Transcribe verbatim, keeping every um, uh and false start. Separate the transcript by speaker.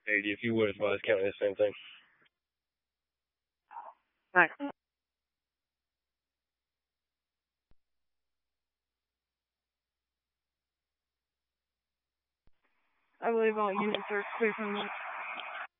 Speaker 1: eighty if you would, if I was counting the same thing.
Speaker 2: Right. I believe all units are clear from that.